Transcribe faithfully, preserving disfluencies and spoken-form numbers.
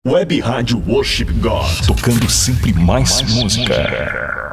Web Rádio Worship God. Tocando sempre mais música.